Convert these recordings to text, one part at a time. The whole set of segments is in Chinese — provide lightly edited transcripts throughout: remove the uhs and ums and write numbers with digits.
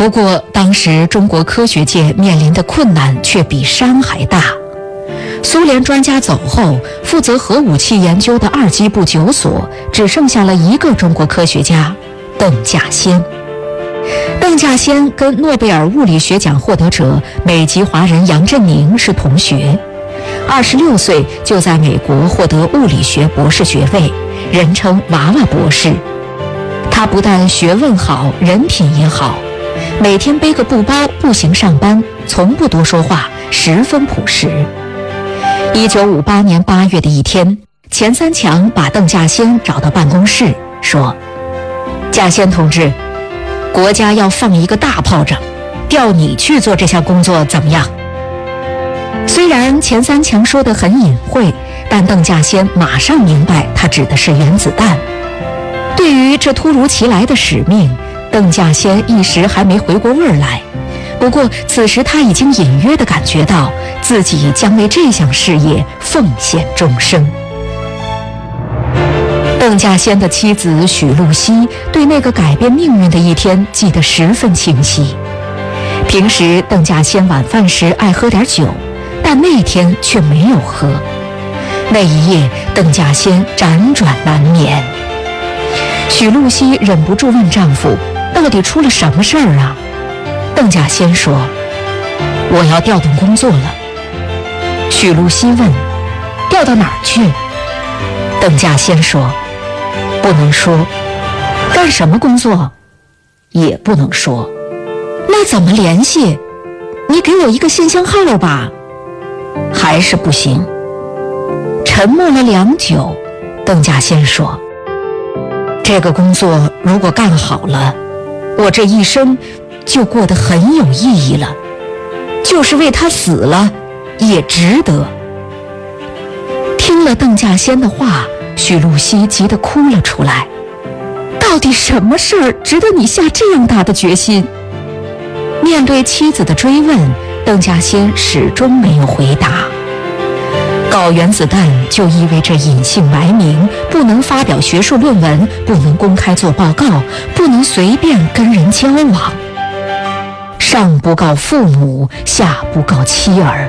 不过当时中国科学界面临的困难却比山还大。苏联专家走后，负责核武器研究的二机部9所只剩下了一个中国科学家邓稼先。邓稼先跟诺贝尔物理学奖获得者美籍华人杨振宁是同学，26岁就在美国获得物理学博士学位，人称娃娃博士。他不但学问好，人品也好，每天背个布包步行上班，从不多说话，十分朴实。1958年8月的一天，钱三强把邓稼先找到办公室，说：稼先同志，国家要放一个大炮仗，调你去做这项工作怎么样？虽然钱三强说得很隐晦，但邓稼先马上明白他指的是原子弹。对于这突如其来的使命，邓稼先一时还没回过味儿来。不过此时他已经隐约地感觉到自己将为这项事业奉献终生。邓稼先的妻子许露西对那个改变命运的一天记得十分清晰。平时邓稼先晚饭时爱喝点酒，但那天却没有喝。那一夜，邓稼先辗转难眠。许露西忍不住问丈夫：到底出了什么事儿啊？邓稼先说：我要调动工作了。许露西问：调到哪儿去？邓稼先说：不能说。干什么工作？也不能说。那怎么联系？你给我一个信箱号吧。还是不行。沉默了良久，邓稼先说：这个工作如果干好了，我这一生就过得很有意义了，就是为他死了也值得。听了邓稼先的话，许露西急得哭了出来。到底什么事儿值得你下这样大的决心？面对妻子的追问，邓稼先始终没有回答。搞原子弹就意味着隐姓埋名，不能发表学术论文，不能公开做报告，不能随便跟人交往。上不告父母，下不告妻儿。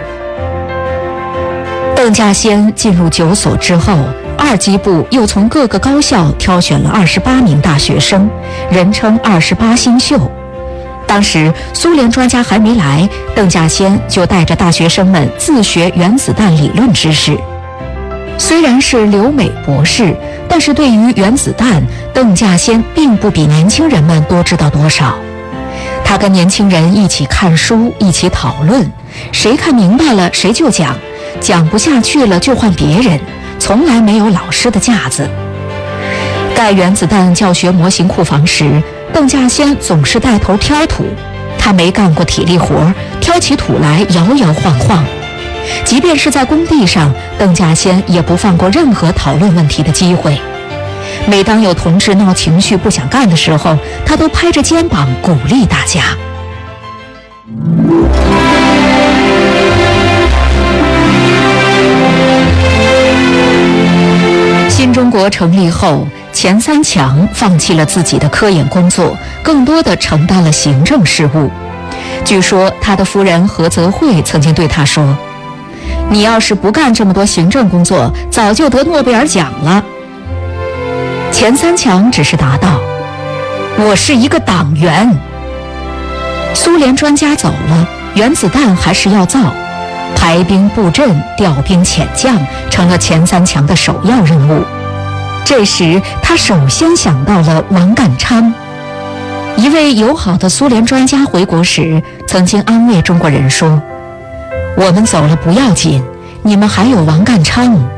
邓稼先进入9所之后，二机部又从各个高校挑选了28名大学生，人称28新秀。当时苏联专家还没来，邓稼先就带着大学生们自学原子弹理论知识。虽然是留美博士，但是对于原子弹，邓稼先并不比年轻人们多知道多少。他跟年轻人一起看书，一起讨论，谁看明白了谁就讲，讲不下去了就换别人，从来没有老师的架子。盖原子弹教学模型库房时，邓稼先总是带头挑土，他没干过体力活，挑起土来摇摇晃晃。即便是在工地上，邓稼先也不放过任何讨论问题的机会。每当有同志闹情绪不想干的时候，他都拍着肩膀鼓励大家。新中国成立后，钱三强放弃了自己的科研工作，更多地承担了行政事务。据说他的夫人何泽慧曾经对他说：你要是不干这么多行政工作，早就得诺贝尔奖了。钱三强只是答道：我是一个党员。苏联专家走了，原子弹还是要造，排兵布阵、调兵遣将成了钱三强的首要任务。这时他首先想到了王淦昌。一位友好的苏联专家回国时曾经安慰中国人说：我们走了不要紧，你们还有王淦昌。